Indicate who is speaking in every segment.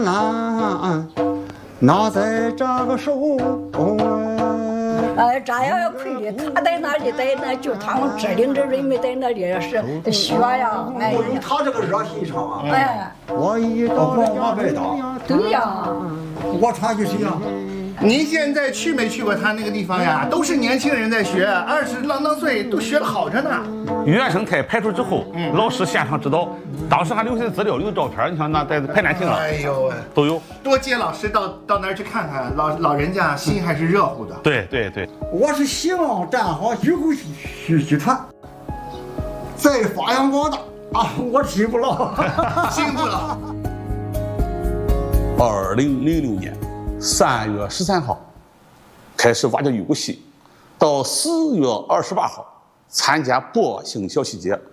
Speaker 1: 难拿在这个手中。
Speaker 2: 这样要亏的，他在那里在那就他们指定的人们在那里是学呀，哎呀，
Speaker 1: 他这个热心肠啊，
Speaker 2: 哎，
Speaker 1: 我一到了家白当，
Speaker 2: 对呀，
Speaker 1: 我传给谁呀？
Speaker 3: 您现在去没去过他那个地方呀？都是年轻人在学，20啷当岁都学得好着呢。
Speaker 4: 原生态排除之后，老师现场指导，当时还留下的资料有照片，你看那在排练厅了，
Speaker 3: 哎呦喂，
Speaker 4: 都有。
Speaker 3: 多接老师到那儿去看看，老人家心还是热乎的。
Speaker 4: 对对对，
Speaker 1: 我是希望站好虚构戏团，再发扬光大啊！我听不了，
Speaker 3: 辛苦了。
Speaker 4: 2006年3月13号开始挖掘玉骨戏，到4月28号参加博兴小戏节，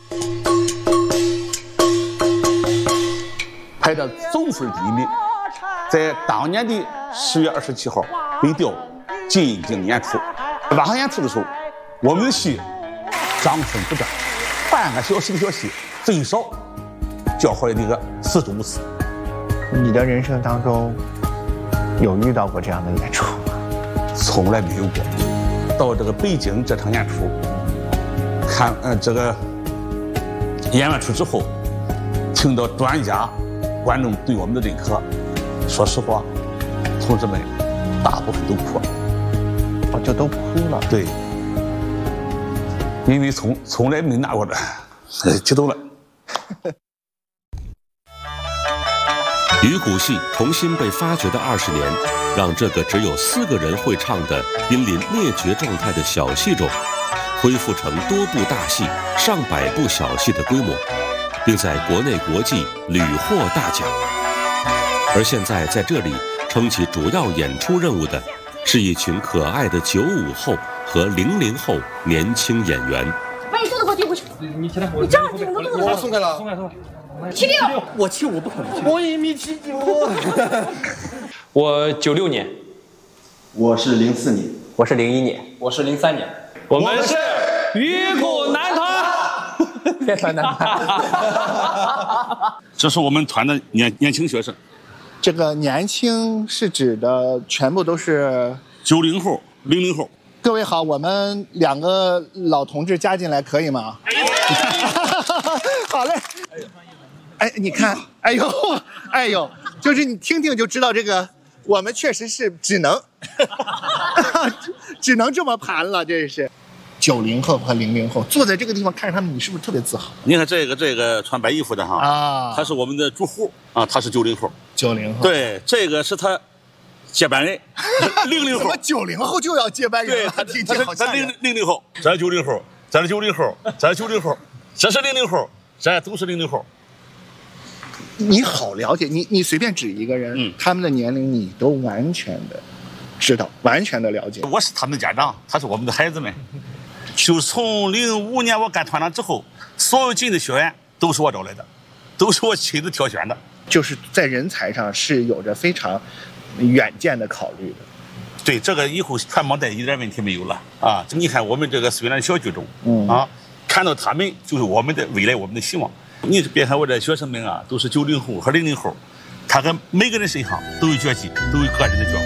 Speaker 4: 排的总分第1名，在当年的10月27号被调进京演出。晚上演出的时候，我们的戏掌声不断，半个小时一个小戏，最少叫回来那个45次。
Speaker 5: 你的人生当中有遇到过这样的演出吗？
Speaker 4: 从来没有过。到这个北京这场演出，看这个演完出之后，听到专家、观众对我们的认可，说实话，同志们大部分都哭了。
Speaker 5: 哦，就都哭了。
Speaker 4: 对，因为从来没拿过的，激动了。
Speaker 6: 鱼骨戏重新被发掘的20年，让这个只有4个人会唱的、濒临灭绝状态的小戏种，恢复成多部大戏、上百部小戏的规模，并在国内国际屡获大奖。而现在在这里撑起主要演出任务的，是一群可爱的95后和00后年轻演员。
Speaker 7: 把你肚子给我递过去。你这样顶着肚子，
Speaker 8: 我松开了，松开。
Speaker 7: 76，
Speaker 8: 我75不可能。我1.79米。
Speaker 9: 我96年，
Speaker 8: 我是04年，
Speaker 9: 我是01年，
Speaker 10: 我是03年，
Speaker 9: 我们是鱼骨男团，
Speaker 5: 别团男团。
Speaker 4: 这是我们团的年轻学生。
Speaker 3: 这个年轻是指的全部都是
Speaker 4: 90后、00后。
Speaker 3: 各位好，我们2个老同志加进来可以吗？好嘞。哎，你看，哎呦，就是你听听就知道，这个我们确实是只能这么盘了，这是。90后和00后坐在这个地方看着他们，你是不是特别自豪？
Speaker 4: 你看这个穿白衣服的哈
Speaker 3: 啊，
Speaker 4: 他是我们的主户啊，他是90后。
Speaker 3: 90后，
Speaker 4: 对，这个是他接班人，00后。
Speaker 3: 怎么90后就要接班人了？
Speaker 4: 对，
Speaker 3: 他好像
Speaker 4: 00后，这是90后，这是90后，这是90后，这是00后，这都是00后。
Speaker 3: 你好了解，你随便指一个人，他们的年龄你都完全的知道，完全的了解。
Speaker 4: 我是他们的家长，他是我们的孩子们。就是从05年我干团长之后，所有进的学员都是我招来的，都是我亲自挑选的。
Speaker 3: 就是在人才上是有着非常远见的考虑的。
Speaker 4: 对，这个以后传帮带一点问题没有了啊！你看我们这个虽然小剧种，看到他们就是我们的未来，我们的希望。你别看我这学生们啊，都是90后和00后，他跟每个人身上都有绝技，都有个人的绝活。